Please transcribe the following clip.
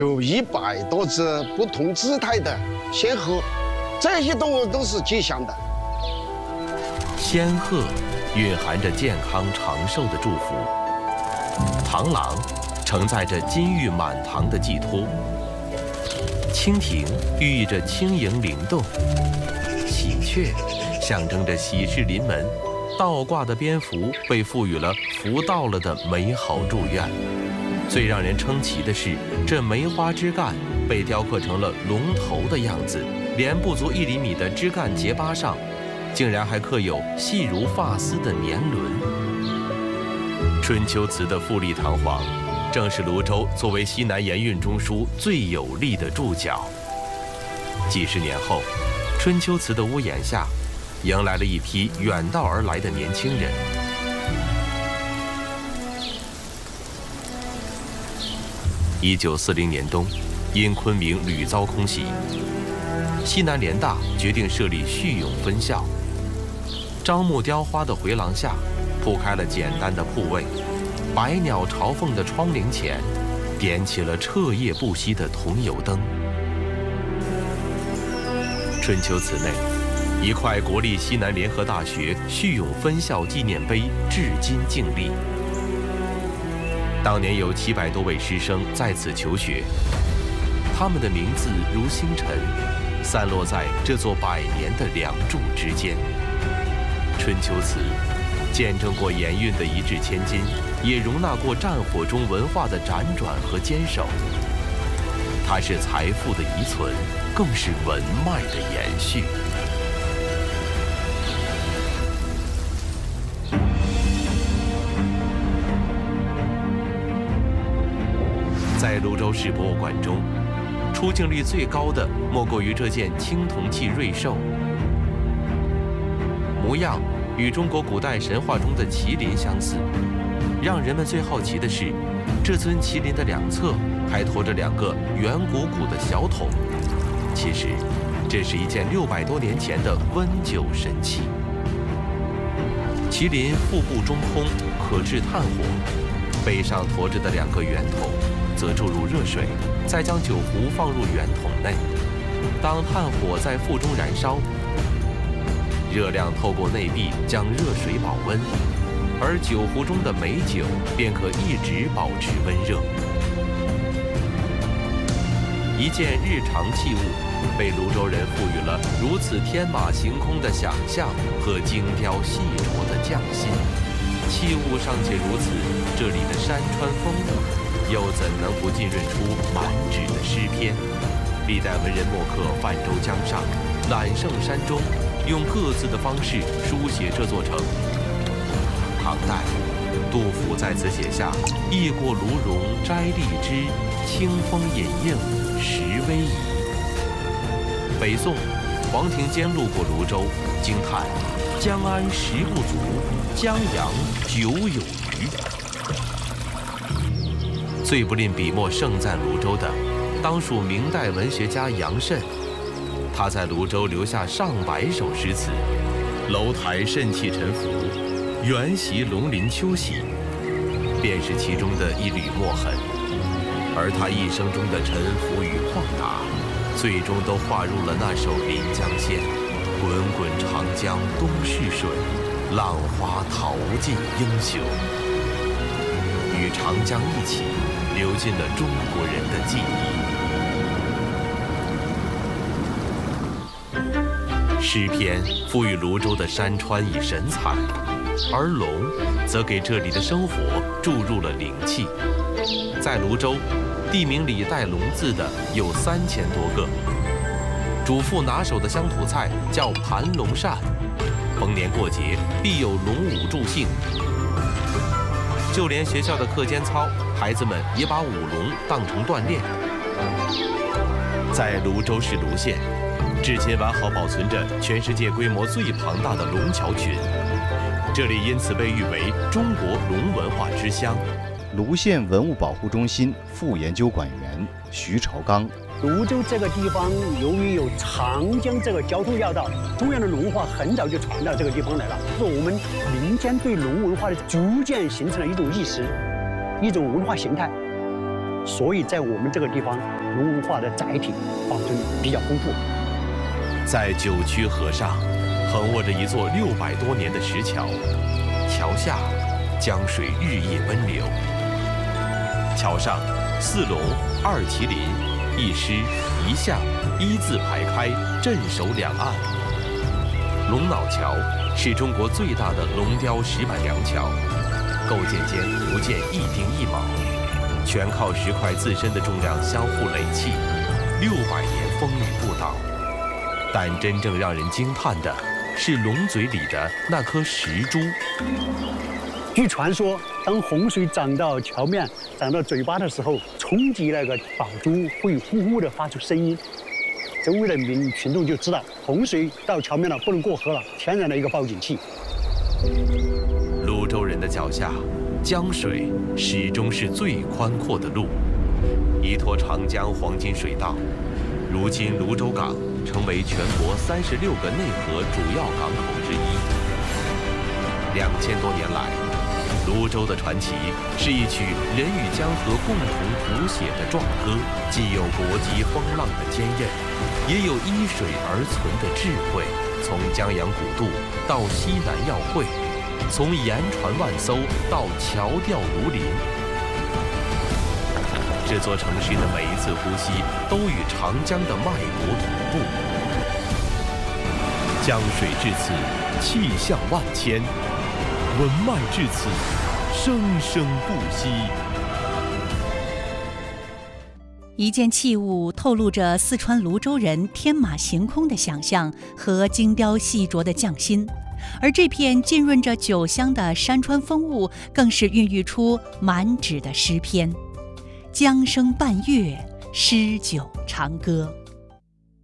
有100多只不同姿态的仙鹤，这些动物都是吉祥的。 仙鹤蕴含着健康长寿的祝福，螳螂承载着金玉满堂的寄托，蜻蜓寓意着轻盈灵动，喜鹊象征着喜事临门，倒挂的蝙蝠被赋予了福到了的美好祝愿。最让人称奇的是，这梅花枝干被雕刻成了龙头的样子，连不足1厘米的枝干节疤上，竟然还刻有细如发丝的年轮。春秋瓷的富丽堂皇，正是泸州作为西南盐运中枢最有力的注脚。几十年后，春秋瓷的屋檐下，迎来了一批远道而来的年轻人。1940年冬，因昆明屡遭空袭，西南联大决定设立叙永分校。樟木雕花的回廊下，铺开了简单的铺位，百鸟朝凤的窗棂前，点起了彻夜不息的桐油灯。春秋祠内，一块国立西南联合大学叙永分校纪念碑至今静立。当年有700多位师生在此求学，他们的名字如星辰，散落在这座100年的梁柱之间。春秋祠见证过盐运的一掷千金，也容纳过战火中文化的辗转和坚守。它是财富的遗存，更是文脉的延续。在泸州市博物馆中，出镜率最高的莫过于这件青铜器瑞兽，模样与中国古代神话中的麒麟相似。让人们最好奇的是，这尊麒麟的两侧还驮着2个圆鼓鼓的小桶。其实，这是一件600多年前的温酒神器。麒麟腹部中空，可制炭火，背上驮着的2个圆筒则注入热水，再将酒壶放入圆筒内。当炭火在腹中燃烧，热量透过内壁将热水保温，而酒壶中的美酒便可一直保持温热。一件日常器物，被泸州人赋予了如此天马行空的想象和精雕细琢的匠心。器物尚且如此，这里的山川风物，又怎能不浸润出满纸的诗篇？历代文人墨客泛舟江上，揽胜山中，用各自的方式书写这座城。唐代，杜甫在此写下“忆过卢荣摘荔枝，清风隐映时微移”。北宋，黄庭坚路过泸州，惊叹“江安食不足，江洋酒有余”。最不吝笔墨盛赞泸州的，当属明代文学家杨慎。他在泸州留下上百首诗词，楼台肾气沉浮，缘袭龙鳞秋喜，便是其中的一缕墨痕。而他一生中的沉浮与旷达，最终都化入了那首《临江仙》：滚滚长江东逝水，浪花淘尽英雄。与长江一起流进了中国人的记忆。诗篇赋予泸州的山川以神采，而龙则给这里的生活注入了灵气。在泸州，地名里带龙字的有3000多个。主妇拿手的乡土菜叫盘龙扇，逢年过节必有龙舞助兴。就连学校的课间操，孩子们也把舞龙当成锻炼。在泸州市泸县，至今完好保存着全世界规模最庞大的龙桥群，这里因此被誉为中国龙文化之乡。 泸县文物保护中心副研究馆员徐朝刚。 泸州这个地方，由于有长江这个交通要道，中央的龙文化很早就传到这个地方来了。是我们民间对龙文化的逐渐形成了一种意识，一种文化形态。 所以在我们这个地方，龙文化的载体保存比较丰富。 在九曲河上，横卧着一座600多年的石桥，桥下江水日夜奔流。桥上4龙2麒麟1狮1象一字排开，镇守两岸。龙脑桥是中国最大的龙雕石板梁桥，构建间不见一丁一卯，全靠石块自身的重量相互垒砌，600年风雨不倒。但真正让人惊叹的是龙嘴里的那颗石珠。 据传说，当洪水涨到桥面、涨到嘴巴的时候，冲击那个宝珠会呼呼地发出声音，周围的群众就知道洪水到桥面了，不能过河了，天然的一个报警器。 泸州人的脚下，江水始终是最宽阔的路，依托长江黄金水道，如今泸州港成为全国36个内河主要港口之一。2000多年来，泸州的传奇是一曲人与江河共同谱写的壮歌，既有国际风浪的坚韧，也有依水而存的智慧。从江洋古渡到西南要会，从盐船万艘到桥吊如林，这座城市的每一次呼吸都与长江的脉搏同步。江水至此，气象万千；文脉至此，生生不息。 一件器物透露着四川泸州人天马行空的想象和精雕细琢的匠心，而这片浸润着酒香的山川风物，更是孕育出满纸的诗篇。江声伴月，诗酒长歌。